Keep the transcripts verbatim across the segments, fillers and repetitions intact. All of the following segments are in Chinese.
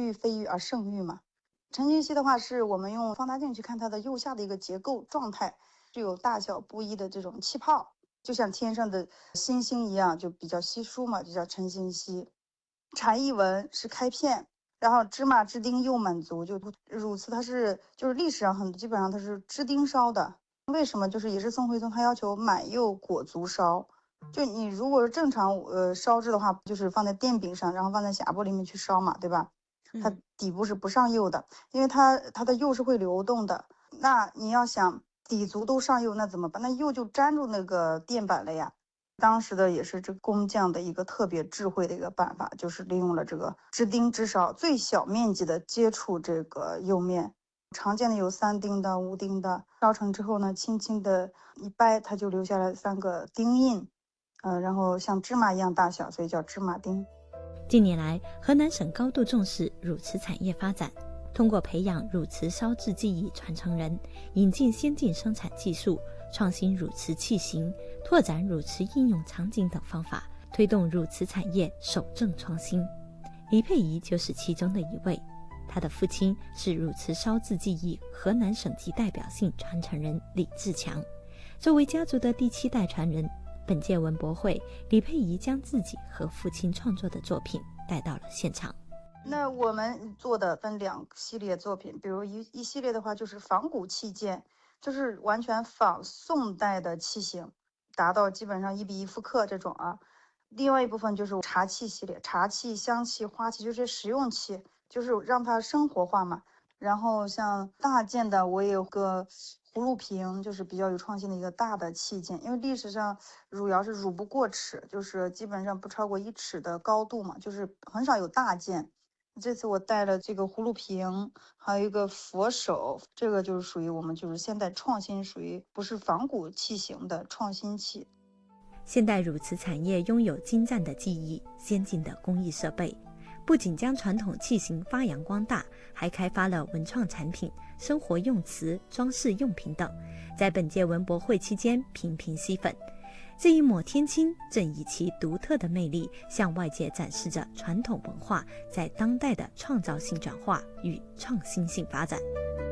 欲非欲而生欲嘛。成精期的话，是我们用放大镜去看它的釉下的一个结构状态，具有大小不一的这种气泡，就像天上的星星一样，就比较稀疏嘛，就叫成星期。蝉翼纹是开片，然后芝麻支丁釉满足，就乳瓷它是就是历史上很基本上它是支丁烧的。为什么？就是也是宋徽宗他要求满釉裹足烧，就你如果是正常呃烧制的话，就是放在电饼上，然后放在匣钵里面去烧嘛，对吧？它底部是不上釉的，因为它它的釉是会流动的。那你要想底足都上釉，那怎么办？那釉就粘住那个垫板了呀。当时的也是这工匠的一个特别智慧的一个办法，就是利用了这个支丁支烧，最小面积的接触这个釉面。常见的有三丁的、五丁的，烧成之后呢，轻轻的一掰，它就留下来三个丁印，呃，然后像芝麻一样大小，所以叫芝麻丁。 近年来，河南省高度重视乳瓷产业发展，通过培养乳瓷烧制技艺传承人，引进先进生产技术，创新乳瓷器型，拓展乳瓷应用场景等方法，推动乳瓷产业守正创新。李佩仪就是其中的一位。他的父亲是乳瓷烧制技艺河南省级代表性传承人李志强。作为家族的第七代传人，本届文博会，李佩仪将自己和父亲创作的作品带到了现场。 那我们做的分两系列作品，比如一一系列的话就是仿古器件，就是完全仿宋代的器型，达到基本上一比一复刻这种啊。另外一部分就是茶器系列，茶器、香器、花器，就是实用器，就是让它生活化嘛。然后像大件的，我也有个葫芦瓶，就是比较有创新的一个大的器件，因为历史上汝窑是汝不过尺，就是基本上不超过一尺的高度嘛，就是很少有大件。这次我带了这个葫芦瓶，还有一个佛手，这个就是属于我们就是现代创新，属于不是仿古器型的创新器。 现代乳瓷产业拥有精湛的技艺、先进的工艺设备，不仅将传统器型发扬光大，还开发了文创产品、生活用瓷、装饰用品等，在本届文博会期间频频吸粉。这一抹天青正以其独特的魅力向外界展示着传统文化在当代的创造性转化与创新性发展。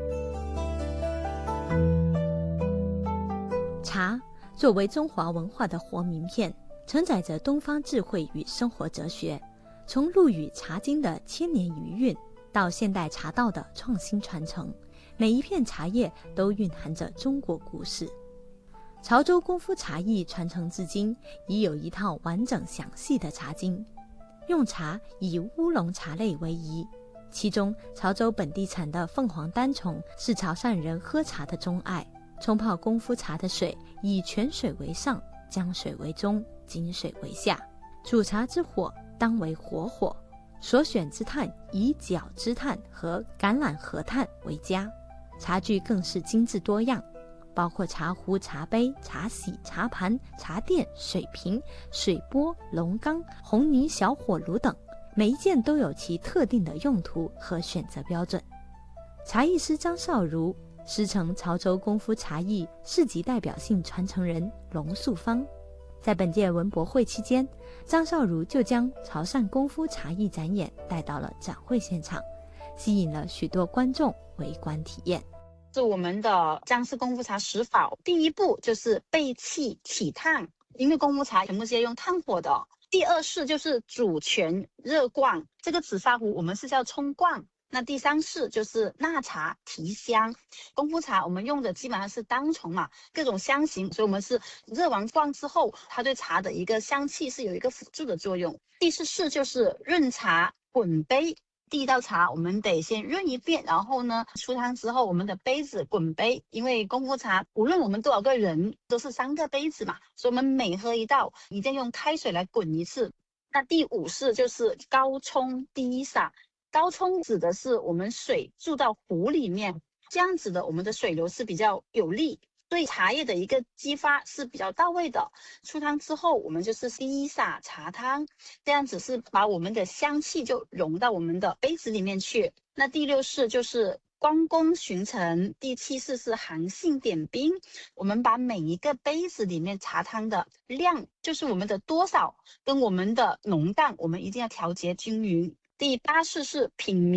茶作为中华文化的活名片，承载着东方智慧与生活哲学。从陆羽《茶经》的千年余韵，到现代茶道的创新传承，每一片茶叶都蕴含着中国故事。潮州功夫茶艺传承至今，已有一套完整详细的茶经，用茶以乌龙茶类为宜。其中，潮州本地产的凤凰单丛是潮汕人喝茶的钟爱。冲泡功夫茶的水以泉水为上，江水为中，井水为下。煮茶之火当为活火，所选之炭以角之炭和橄榄核炭为佳。茶具更是精致多样，包括茶壶、茶杯、茶洗、茶盘、茶垫、水瓶、水钵、龙缸、红泥小火炉等，每一件都有其特定的用途和选择标准。茶艺师张少如师承潮州功夫茶艺市级代表性传承人龙素芳。在本届文博会期间，张少如就将潮汕功夫茶艺展演带到了展会现场，吸引了许多观众围观体验。 是我们的江式功夫茶十法，第一步就是备气起烫，因为功夫茶全部是要用炭火的。第二式就是煮泉热灌，这个紫砂壶我们是叫冲灌。那第三式就是纳茶提香，功夫茶我们用的基本上是单丛嘛，各种香型，所以我们是热完灌之后，它对茶的一个香气是有一个辅助的作用。第四式就是润茶滚杯，第一道茶我们得先润一遍，然后呢出汤之后我们的杯子滚杯，因为功夫茶无论我们多少个人都是三个杯子嘛，所以我们每喝一道一定用开水来滚一次。那第五式就是高冲低洒，高冲指的是我们水注到壶里面，这样子的我们的水流是比较有力，对茶叶的一个激发是比较到位的。出汤之后我们就是低洒茶汤，这样子是把我们的香气就融到我们的杯子里面去。那第六式就是关公巡城，第七式是韩信点兵，我们把每一个杯子里面茶汤的量，就是我们的多少跟我们的浓淡，我们一定要调节均匀。第八式是品茗。